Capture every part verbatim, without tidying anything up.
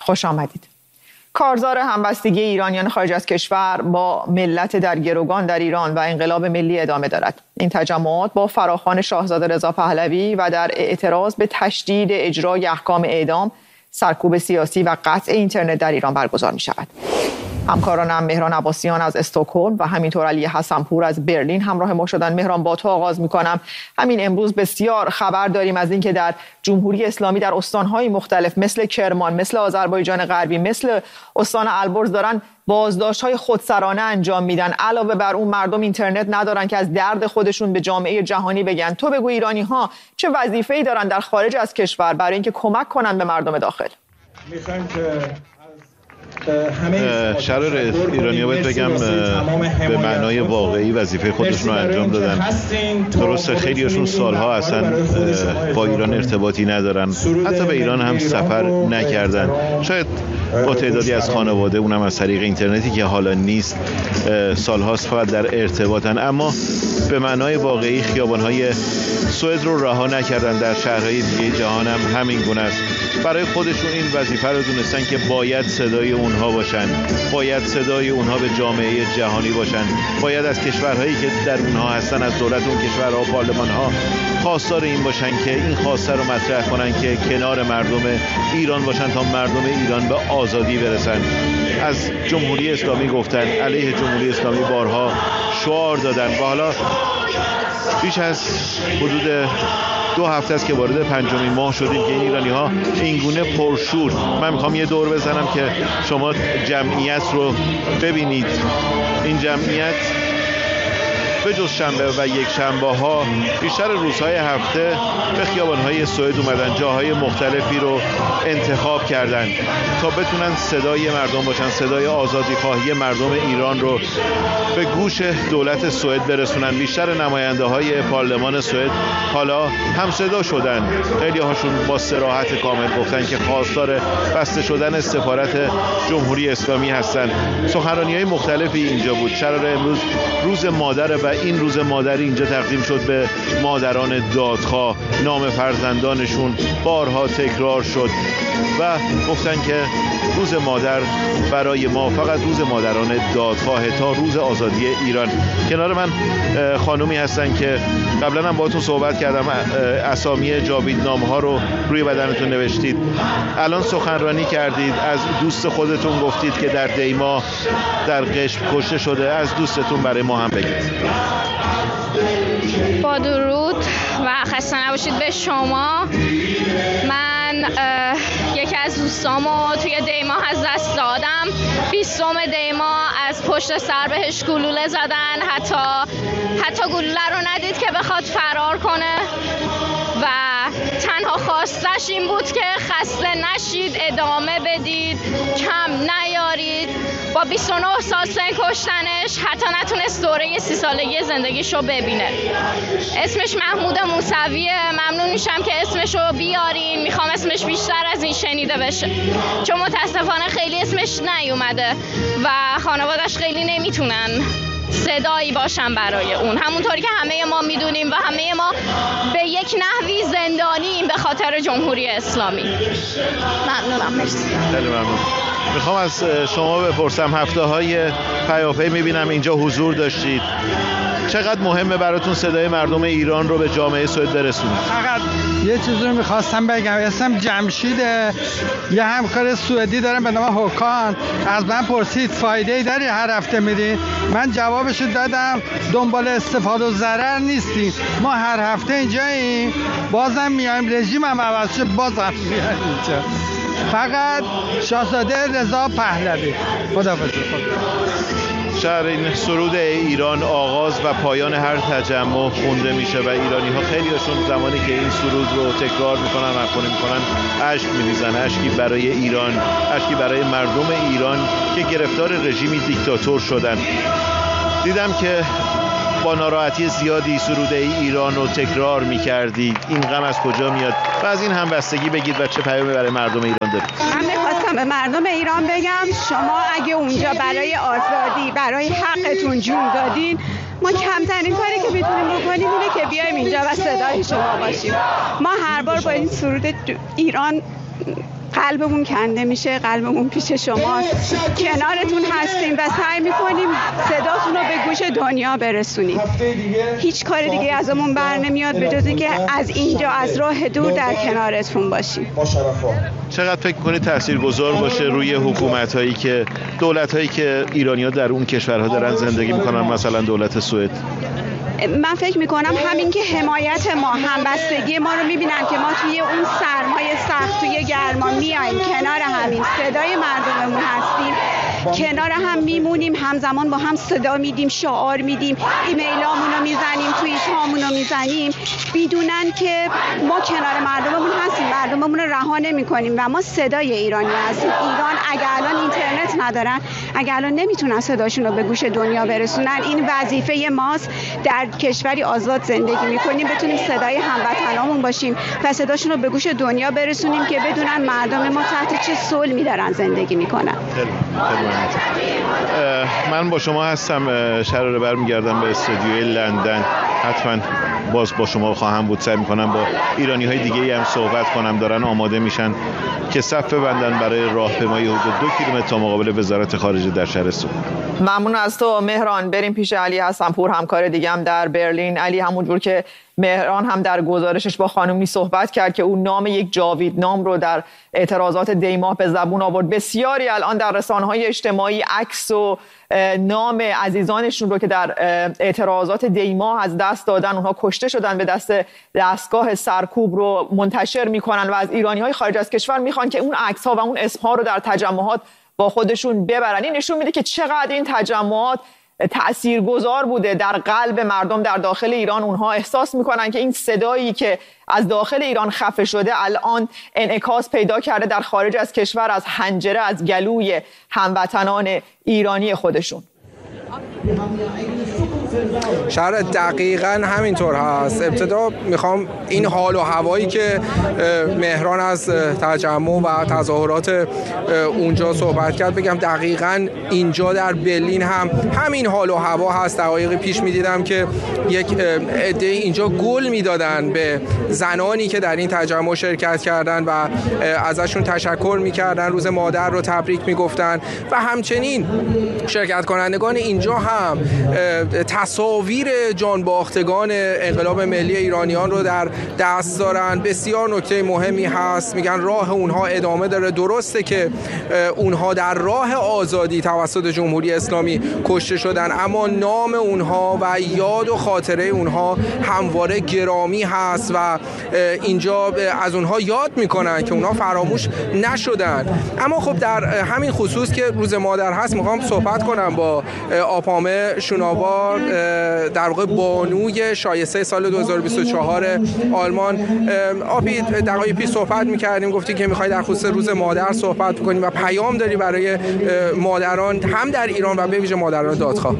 خوش آمدید. کارزار همبستگی ایرانیان خارج از کشور با ملت در گروگان در ایران و انقلاب ملی ادامه دارد. این تجمعات با فراخوان شاهزاده رضا پهلوی و در اعتراض به تشدید اجرای احکام اعدام، سرکوب سیاسی و قطع اینترنت در ایران برگزار می شود. همکارانم مهران عباسیان از استکهلم و همینطور علی حسنپور از برلین همراه ما شدن. مهران، با تو آغاز می‌کنم. همین امروز بسیار خبر داریم از اینکه در جمهوری اسلامی در استان‌های مختلف مثل کرمان، مثل آذربایجان غربی، مثل استان البرز دارن بازداشت‌های خودسرانه انجام میدن. علاوه بر اون مردم اینترنت ندارن که از درد خودشون به جامعه جهانی بگن. تو بگو ایرانی‌ها چه وظیفه‌ای دارن در خارج از کشور برای اینکه کمک کنن به مردم داخل؟ می‌خوام که شرار ایرانی‌ها باید بگم به معنای واقعی وظیفه خودشون رو انجام دادن. درسته خیلیشون سالها اصلا با ایران ارتباطی ندارن، حتی به ایران هم سفر نکردن، شاید با تعدادی از خانواده، اونم از طریق اینترنتی که حالا نیست، سالهاست فقط در ارتباطن، اما به معنای واقعی خیابان‌های سوئد رو رها نکردن. در شهرهای دیگه جهان هم همین گونه است. برای خودشون این وظیفه رو دونستن که باید صدای اونها باشن، باید صدای اونها به جامعه جهانی باشن، باید از کشورهایی که در اونها هستن، از دولت اون کشورها و پارلمان‌ها خواستار این باشن که این خواسته رو مطرح کنن که کنار مردم ایران باشن تا مردم ایران به آزادی برسن. از جمهوری اسلامی گفتن، علیه جمهوری اسلامی بارها شعار دادن و حالا بیش از حدود دو هفته است که وارد پنجمین ماه شدیم که این ایرانی‌ها اینگونه پرشور. من میخوام یه دور بزنم که شما جمعیت رو ببینید. این جمعیت به جز شنبه و یک شنبه ها بیشتر روزهای هفته به خیابان‌های سوئد اومدن، جاهای مختلفی رو انتخاب کردن تا بتونن صدای مردم باشن، صدای آزادی خواهی مردم ایران رو به گوش دولت سوئد برسونن. بیشتر نماینده های پارلمان سوئد حالا هم صدا شدن، خیلی هاشون با صراحت کامل گفتن که خواستار بسته شدن سفارت جمهوری اسلامی هستن. سخنرانی های مختلفی اینجا بود. شرار امروز روز مادر و این روز مادر اینجا تقدیم شد به مادران دادخواه. نام فرزندانشون بارها تکرار شد و گفتن که روز مادر برای ما فقط روز مادران دادخواه تا روز آزادی ایران. کنار من خانومی هستن که قبلا هم باهاتون صحبت کردم، اسامی جاویدنامه ها رو روی بدنتون نوشتید، الان سخنرانی کردید، از دوست خودتون گفتید که در دیما در قشم کشته شده. از دوستتون برای ما هم بگید. با درود و خسته نباشید به شما. من یکی از دوستامو توی دیما از دست دادم. بیستم دیما از پشت سر بهش گلوله زدن، حتی حتی گلوله رو ندید که بخواد فرار کنه و تنها خواستش این بود که خسته نشید، ادامه بدید، کم نیارید. با بیست و نه سال سن کشتنش حتی نتونست دوره سی سالگی زندگیشو ببینه. اسمش محمود موسویه. ممنون میشم که اسمشو بیارین. میخوام اسمش بیشتر از این شنیده بشه، چون متاسفانه خیلی اسمش نیومده و خانوادش خیلی نمیتونن صدایی باشن برای اون. همونطوری که همه ما میدونیم و همه ما به یک نحوی زندانیم به خاطر جمهوری اسلامی. ممنونم. مرسی. خیلی ممنون. میخوام از شما بپرسم، هفته های پیاپی میبینم اینجا حضور داشتید، چقدر مهمه براتون صدای مردم ایران رو به جامعه سوئد برسونید؟ فقط یه چیزی رو میخواستم بگم. اسمم جمشیده، یه همکار سوئدی دارم به نام هوکان. از من پرسید فایده ای داری هر هفته میری؟ من جوابش دادم دنبال استفاده و ضرر نیستیم، ما هر هفته اینجاییم، بازم میایم، رژیم هم عوض شد بازم میایم اینجا. فقط شاهزاده رضا پهلوی. خداحافظ. شهر این سرود ایران آغاز و پایان هر تجمع خونده میشه و ایرانی ها خیلی هاشون زمانی که این سرود رو تکرار میکنن و خونه میکنن اشک میریزن. اشکی برای ایران، اشکی برای مردم ایران که گرفتار رژیمی دیکتاتور شدن. دیدم که با ناراحتی زیادی سروده ای ایران رو تکرار می‌کردید. این غم از کجا میاد؟ و از این همبستگی بگید و چه پیامی برای مردم ایران دارید؟ من می‌خواستم به مردم ایران بگم شما اگه اونجا برای آزادی، برای حقتون جون دادین، ما کمترین کاری که میتونیم بکنیم اینه که بیایم اینجا و صدای شما باشیم. ما هر بار با این سرود ایران قلبمون کنده میشه، قلبمون پیش شماست، کنارتون هستیم و سعی میکنیم صداتون رو به گوش دنیا برسونیم. هیچ کار دیگه ازمون بر نمیاد به جز اینکه از اینجا از راه دور در کنارتون باشیم. چقدر فکر کنید تاثیرگذار باشه روی حکومت‌هایی که دولت‌هایی که ایرانی‌ها در اون کشورها دارن زندگی میکنن، مثلا دولت سوئد؟ من فکر میکنم همین که حمایت ما، همبستگی ما رو میبینن که ما توی اون سرمای سخت، توی گرما میایم کنار همین صدای مردممون هستیم، کنار هم میمونیم، همزمان با هم صدا میدیم، شعار میدیم، ایمیلامون رو میزنیم، توییتامون رو میزنیم، بدونن که ما کنار مردممون هستیم، مردممون رو رها نمیکنیم و ما صدای ایرانی هستیم. ایران اگه الان اینترنت ندارن، اگه الان نمیتونن صداشون رو به گوش دنیا برسونن، این وظیفه ماست. در کشوری آزاد زندگی میکنیم، بتونیم صدای هموطنامون باشیم و صداشون رو به گوش دنیا برسونیم که بدونن مردم ما تحت چه صلمی دارن زندگی میکنن. من با شما هستم، شراره برمیگردم به استودیوی لندن. حتما باز با شما خواهم بود. سعی میکنم با ایرانی های دیگه هم صحبت کنم، دارن آماده میشن که صف ببندن برای راهپیمایی حدود دو کیلومتر تا مقابل وزارت خارجه در شهر سوئد. ممنون از تو مهران. بریم پیش علی حسن‌پور، همکار دیگه هم در برلین. علی، همونجور که مهران هم در گزارشش با خانومی صحبت کرد که اون نام یک جاوید نام رو در اعتراضات دیماه به زبون آورد، بسیاری الان در رسانه‌های اجتماعی عکس و نام عزیزانشون رو که در اعتراضات دیماه از دست دادن، اونها کشته شدن به دست دستگاه سرکوب، رو منتشر میکنن و از ایرانی‌های خارج از کشور میخوان که اون عکس‌ها و اون اسم‌ها رو در تجمعات با خودشون ببرن. این نشون میده که چقدر این تجمعات تأثیرگذار بوده در قلب مردم در داخل ایران. اونها احساس میکنن که این صدایی که از داخل ایران خفه شده الان انعکاس پیدا کرده در خارج از کشور، از حنجره، از گلوی هموطنان ایرانی خودشون. شاید دقیقاً همینطور هست. ابتدا میخوام این حال و هوایی که مهران از تجمع و تظاهرات اونجا صحبت کرد بگم. دقیقاً اینجا در برلین هم همین حال و هوا هست. دقایقی پیش میدیدم که یک عده اینجا گل میدادن به زنانی که در این تجمع شرکت کردن و ازشون تشکر میکردن، روز مادر رو تبریک میگفتن و همچنین شرکت کنندگان اینجا هم تصاویر جانباختگان انقلاب ملی ایرانیان رو در دست دارن. بسیار نکته مهمی هست. میگن راه اونها ادامه داره. درسته که اونها در راه آزادی توسط جمهوری اسلامی کشته شدن، اما نام اونها و یاد و خاطره اونها همواره گرامی هست و اینجا از اونها یاد میکنن که اونها فراموش نشدن. اما خب در همین خصوص که روز مادر هست میخوام صحبت کنم با آپامه شوناوار، در واقع بانوی شایسته سال دو هزار و بیست و چهار آلمان. آپی دقایق پیش صحبت میکردیم، گفتی که میخوای در خصوص روز مادر صحبت کنیم و پیام داری برای مادران هم در ایران و به ویژه مادران دادخواه.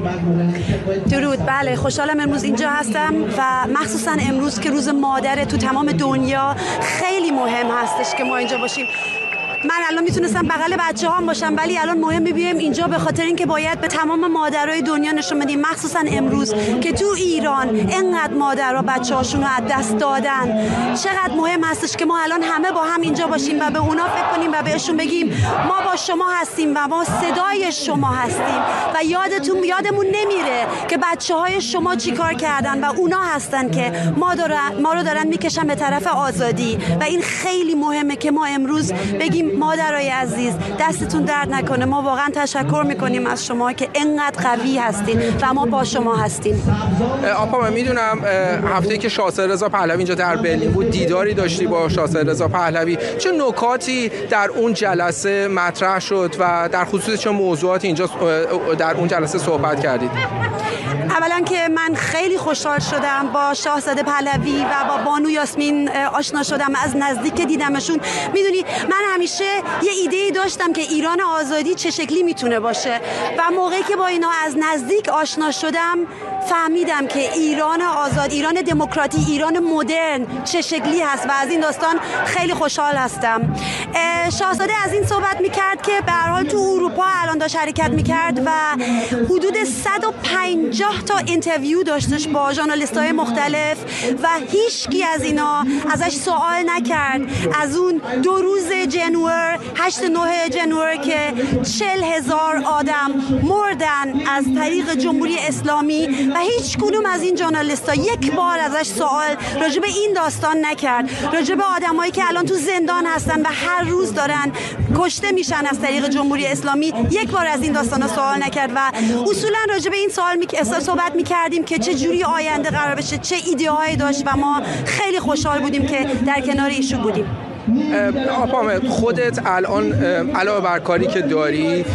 درود. بله، خوشحالم امروز اینجا هستم و مخصوصا امروز که روز مادر تو تمام دنیا خیلی مهم هستش که ما اینجا باشیم. من الان میتونستم بغل بچه هم باشم، ولی الان مهم بیایم اینجا به خاطر اینکه باید به تمام مادرای دنیا نشون بدیم، مخصوصا امروز که تو ایران اینقدر مادرها بچه‌هاشون رو از دست دادن، چقدر مهم هستش که ما الان همه با هم اینجا باشیم و به اونا فکر کنیم و بهشون بگیم ما با شما هستیم و ما صدای شما هستیم و یادتون یادمون نمیره که بچه‌های شما چیکار کردن و اونا هستن که ما دارن ما رو دارن میکشن به طرف آزادی و این خیلی مهمه که ما امروز بگیم مادرای عزیز دستتون درد نکنه، ما واقعا تشکر میکنیم از شما که اینقدر قوی هستین و ما با شما هستیم. آپا من میدونم هفته‌ای که شاهزاده رضا پهلوی اینجا در برلین بود دیداری داشتی با شاهزاده رضا پهلوی، چه نکاتی در اون جلسه مطرح شد و در خصوص چه موضوعاتی اینجا در اون جلسه صحبت کردید؟ اولا که من خیلی خوشحال شدم با شاهزاده پهلوی و با بانو یاسمین آشنا شدم، از نزدیک دیدمشون. میدونی من همیشه یه ایده‌ای داشتم که ایران آزادی چه شکلی میتونه باشه و موقعی که با اینا از نزدیک آشنا شدم فهمیدم که ایران آزاد، ایران دموکراتی، ایران مدرن چه شکلی هست و از این داستان خیلی خوشحال هستم. شاهزاده از این صحبت میکرد که به هر حال تو اروپا الان داشت حرکت میکرد و حدود صد و پنجاه تا اینترویو داشتش با ژورنالیست‌های مختلف و هیچکی از اینا ازش سوال نکرد از اون دو روز جنور هشت نه جنور که چهل هزار آدم مردن از طریق جمهوری اسلامی و هیچ کدوم از این ژورنالیست‌ها یک بار ازش سوال راجع به این داستان نکرد، راجع به آدمایی که الان تو زندان هستن و هر روز دارن کشته میشن از طریق جمهوری اسلامی، یک بار از این داستانا سوال نکرد و اصولا راجع به این سوال می... صحبت میکردیم که چه جوری آینده قرار بشه، چه ایده‌هایی داشت و ما خیلی خوشحال بودیم که در کنار ایشون بودیم. آپام خودت الان علاوه بر کاری که داری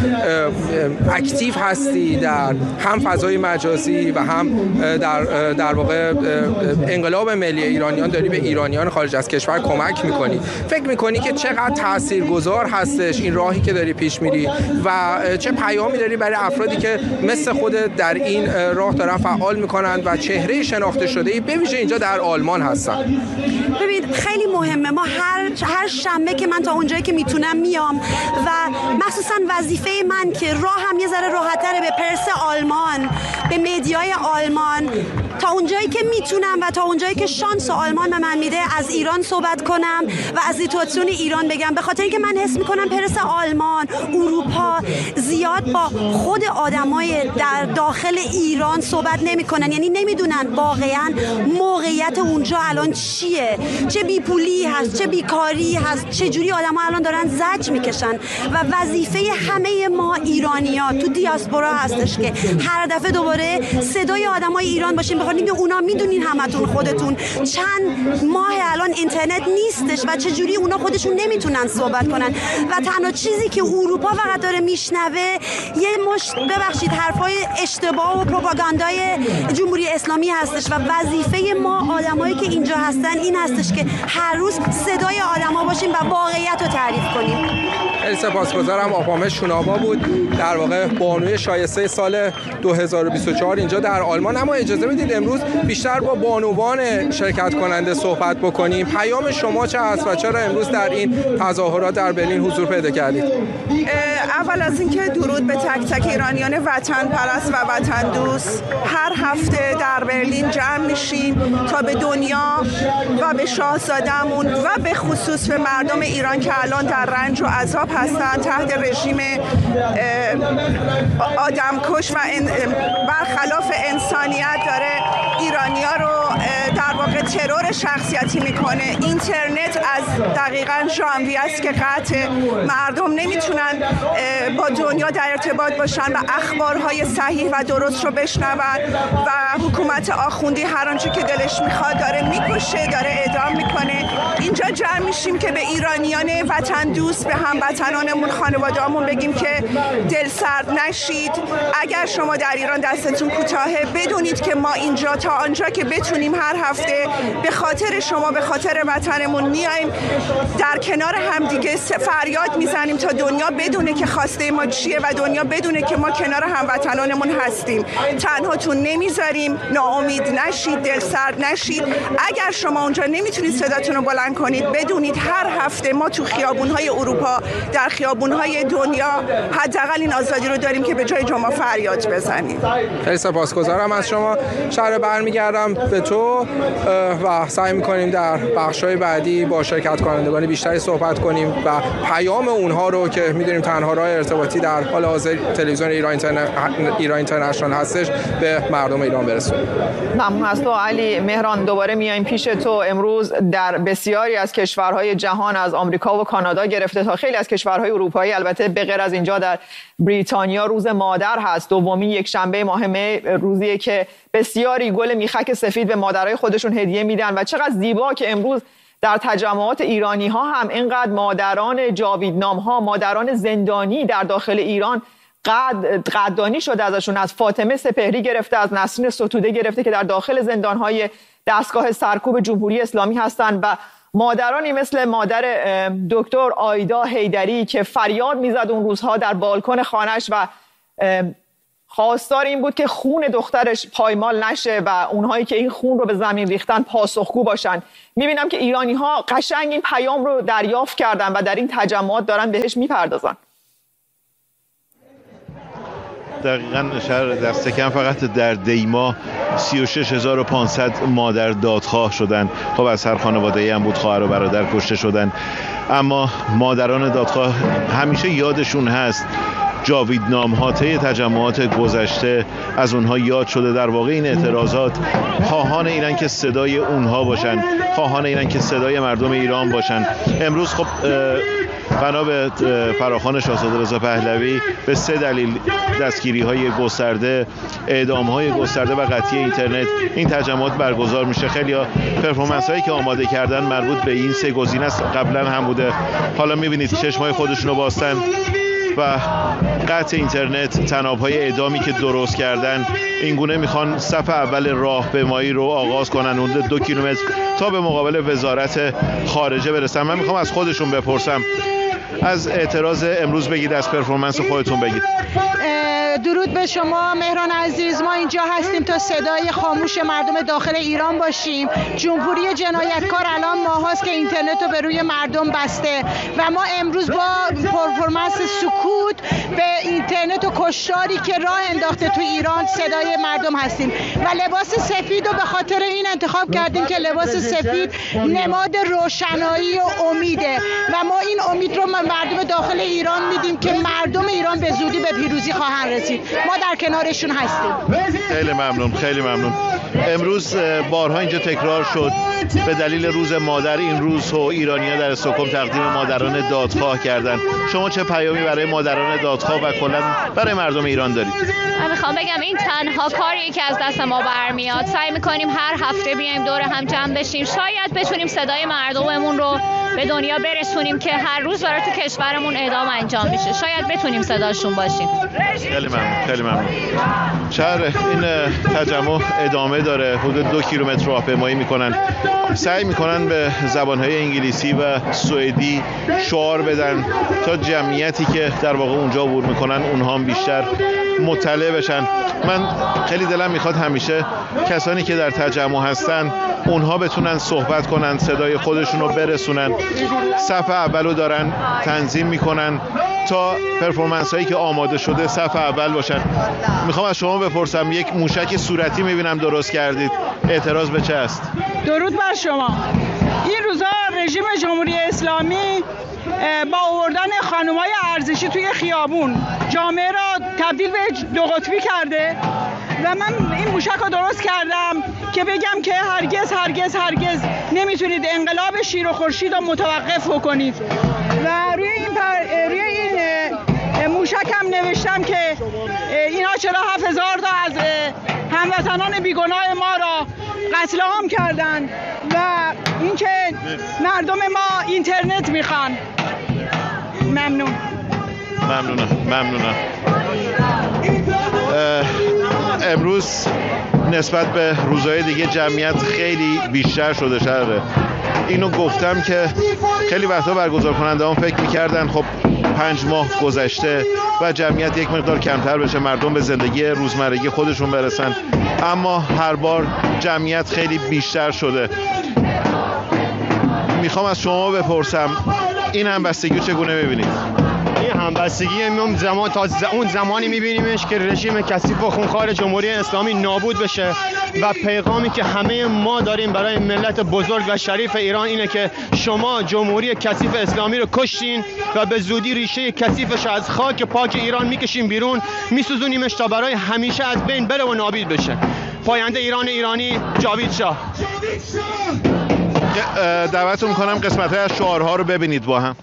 اکتیو هستی در هم فضای مجازی و هم در در واقع انقلاب ملی ایرانیان، داری به ایرانیان خارج از کشور کمک میکنی. فکر میکنی که چقدر تاثیرگذار هستش این راهی که داری پیش میری و چه پیامی داری برای افرادی که مثل خودت در این راه دارن فعال میکنن و چهره شناخته شده ای به ویژه اینجا در آلمان هستن؟ ببین خیلی مهمه، ما هر هر شنبه که من تا اونجایی که میتونم میام و مخصوصا وظیفه من که راهم یه ذره راحت‌تره به پرس آلمان، به مدیای آلمان، تا اونجایی که میتونم و تا اونجایی که شانس آلمان به من میده از ایران صحبت کنم و از سیتواسیون ایران بگم، به خاطر اینکه من حس میکنم پرس آلمان، اروپا زیاد با خود آدمای در داخل ایران صحبت نمیکنن، یعنی نمیدونن واقعا موقعیت اونجا الان چیه، چه بیپولی هست، چه بیکاری هست، چه جوری آدما الان دارن زج میکشن و وظیفه همه ما ایرانی‌ها تو دیاسپورا هستش که هر دفعه دوباره صدای آدمای ایران باشیم، بخاطر اینکه اونا میدونین همتون خودتون چند ماه الان اینترنت نیستش و چه جوری اونا خودشون نمیتونن صحبت کنن و تنها چیزی که اروپا فقط داره میشنوه یه مش ببخشید حرفای اشتباه و پروپاگاندای جمهوری اسلامی هستش و وظیفه ما آدمایی که اینجا هستن این هستش که هر روز صدای آدما باشیم و واقعیت رو تعریف کنیم. خیلی سپاسگزارم. آپامه شونابا بود، در واقع بانوی شایسته سال دو هزار و بیست و چهار اینجا در آلمان. اما اجازه بدید امروز بیشتر با بانوان شرکت کننده صحبت بکنیم. پیام شما چه است و چرا امروز در این تظاهرات در برلین حضور پیدا کردید؟ اول از اینکه درود به تک تک ایرانیان وطن پرست و وطن دوست. هر هفته در برلین جمع میشیم تا به دنیا و به شاهزاده‌مون و به خصوص به مردم ایران که الان در رنج و عذاب هستند تحت رژیم آدمکش و برخلاف انسانیت داره ایرانی‌ها رو در واقع ترور شخصیتی میکنه. اینترنت از دقیقاً ژانویه است که قطع، مردم نمیتونن با دنیا در ارتباط باشن و اخبارهای صحیح و درست رو بشنون و حکومت آخوندی هر آنچه که دلش میخواد داره میکشه، داره اعدام میکنه. اینجا جمع میشیم که به ایرانیان وطن دوست، به هموطنانمون، خانواده‌مون بگیم که دل سرد نشید. اگر شما در ایران دستتون کوتاهه بدونید که ما اینجا تا آنجا که بتونیم هر هفته به خاطر شما، به خاطر وطنمون میایم در کنار هم دیگه فریاد میزنیم تا دنیا بدونه که خواسته ما چیه و دنیا بدونه که ما کنار هموطنانمون هستیم. تنهاتون نمیذاریم، ناامید نشید، دل سرد نشید. اگر شما اونجا نمیتونید صداتون رو بلند کنید بدونید هر هفته ما تو خیابون‌های اروپا، در خیابون‌های دنیا حداقل این آزادی رو داریم که به جای شما فریاد بزنیم. خیلی سپاسگزارم از شما. شهر برمیگردم به تو و سعی می‌کنیم در بخش‌های بعدی با شرکت کنندگان بیشتری صحبت کنیم و پیام اونها رو که می‌دونیم تنها راه ارتباطی در حال حاضر تلویزیون ایران اینترنت ایران اینترنشنال هستش به مردم ایران برسونیم. ممنون از تو علی. مهران دوباره میایم پیش تو. امروز در بسیاری از کشورهای جهان از آمریکا و کانادا گرفته تا خیلی از کشورهای اروپایی، البته به غیر از اینجا در بریتانیا روز مادر هست. دومین یک شنبه ماه می، روزیه که بسیاری گل میخک سفید به مادرای خودشون هدیه میدن و چقدر زیبا که امروز در تجمعات ایرانی ها هم اینقدر مادران جاویدنام ها، مادران زندانی در داخل ایران قد قدردانی شده ازشون. از فاطمه سپهری گرفته، از نسرین ستوده گرفته که در داخل زندان‌های دستگاه سرکوب جمهوری اسلامی هستند و مادرانی مثل مادر دکتر آیدا حیدری که فریاد میزد اون روزها در بالکن خانه‌اش و خواستار این بود که خون دخترش پایمال نشه و اونهایی که این خون رو به زمین ریختن پاسخگو باشن. میبینم که ایرانی ها قشنگ این پیام رو دریافت کردن و در این تجمعات دارن بهش میپردازن. دقیقاً شهر دست کم فقط در دیما سی و شش هزار و پانصد مادر دادخواه شدن. خب از هر خانواده‌ای هم بود خواهر و برادر کشته شدن، اما مادران دادخواه همیشه یادشون هست. جاویدنام ها طی تجمعات گذشته از اونها یاد شده. در واقع این اعتراضات خواهان اینن که صدای اونها باشن، خواهان اینن که صدای مردم ایران باشن. امروز خب بنا به فراخوان شاهزاده رضا پهلوی به سه دلیل، دستگیری های گسترده، اعدام های گسترده و قطعی اینترنت، این تجمعات برگزار میشه. خیلی ها پرفورمنس هایی که آماده کردن مربوط به این سه گزینه است. قبلا هم بوده، حالا میبینید چشمای خودشون رو باستن و قطع اینترنت، تناب‌های اعدامی که درست کردن اینگونه میخوان صف اول راهپیمایی رو آغاز کنن، اون دو کیلومتر تا به مقابل وزارت خارجه برسن. من میخوام از خودشون بپرسم، از اعتراض امروز بگید، از پرفورمنس خودتون بگید. درود به شما مهران عزیز. ما اینجا هستیم تا صدای خاموش مردم داخل ایران باشیم. جمهوری جنایتکار الان ماهاست که اینترنت رو به روی مردم بسته و ما امروز با پرفورمنس سکوت به اینترنت و کشتاری که راه انداخته تو ایران صدای مردم هستیم و لباس سفید رو به خاطر این انتخاب کردیم که لباس سفید نماد روشنایی و امیده و ما این امید رو مردم داخل ایران میدیم که مردم ایران به زودی به پیروزی خواهند رسید. ما در کنارشون هستیم. خیلی ممنون، خیلی ممنون. امروز بارها اینجا تکرار شد به دلیل روز مادر، این روز و ایرانی‌ها در استکهلم تقدیم مادران دادخواه کردن. شما چه پیامی برای مادران دادخواه و کلا برای مردم ایران دارید؟ من میخوام بگم این تنها کاریه که از دست ما برمیاد. سعی میکنیم هر هفته بیایم دور هم جمع بشیم، شاید بتونیم صدای مردممون رو به دنیا برسونیم که هر روز داره تو کشورمون اعدام انجام میشه. شاید بتونیم صداشون باشیم. خیلی ممنون، خیلی ممنون. شهر این تجمع ادامه داره، حدود دو کیلومتر راهپیمایی میکنن، سعی میکنن به زبانهای انگلیسی و سوئدی شعار بدن تا جمعیتی که در واقع اونجا عبور میکنن اونها هم بیشتر مطلع بشن. من خیلی دلم میخواد همیشه کسانی که در تجمع هستن اونها بتونن صحبت کنن، صدای خودشون رو برسونن. صف اولو دارن تنظیم میکنن تا پرفورمنس هایی که آماده شده صف اول باشن. میخوام از شما بپرسم، یک موشک صورتی میبینم درست کردید، اعتراض به چه است؟ درود بر شما. این روزا رژیم جمهوری اسلامی با آوردن خانم‌های ارزشی توی خیابون جامعه را تبدیل به دو قطبی کرده و من این موشک رو درست کردم که بگم که هرگز هرگز هرگز نمیتونید انقلاب شیر و خورشید رو متوقف بکنید و روی این پر... روی این موشک هم نوشتم که اینا چرا هفت هزار تا از هموطنان بیگناه ما را قتل عام کردن و اینکه مردم ما اینترنت میخوان. ممنون. ممنونم ممنونم. امروز نسبت به روزهای دیگه جمعیت خیلی بیشتر شده شهره. اینو گفتم که خیلی وقتا برگزار کننده هم فکر میکردن خب پنج ماه گذشته و جمعیت یک مقدار کمتر بشه، مردم به زندگی روزمرگی خودشون برسن، اما هر بار جمعیت خیلی بیشتر شده. میخوام از شما بپرسم این همبستگی چگونه میبینید؟ این همبستگی اون زمان تا اون زمانی میبینیمش که رژیم کثیف و خونخوار جمهوری اسلامی نابود بشه و پیغامی که همه ما داریم برای ملت بزرگ و شریف ایران اینه که شما جمهوری کثیف اسلامی رو کشتین و به زودی ریشه کثیفش از خاک پاک ایران میکشیم بیرون، میسوزونیمش تا برای همیشه از بین بره و نابود بشه. پاینده ایران ایرانی، جاوید شاه. دعوتتون میکنم قسمت‌های از شعارها رو ببینید با هم.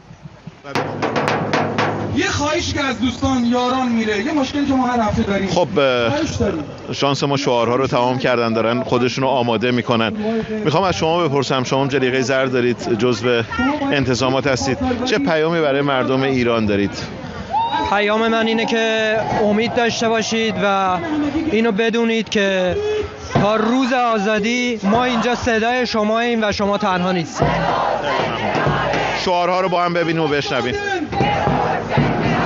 یه خواهش که از دوستان یاران میره، یه مشکلی که ما هر هفته داریم. خب شانس ما شعارها رو تمام کردن، دارن خودشون رو آماده میکنن. میخوام از شما بپرسم، شما جلیقه زرد دارید، جزو انتظامات هستید، چه پیامی برای مردم ایران دارید؟ پیام من اینه که امید داشته باشید و اینو بدونید که تا روز آزادی ما اینجا صدای شماییم و شما تنها نیستید. شعارها رو با هم ببینیم و بشنویم.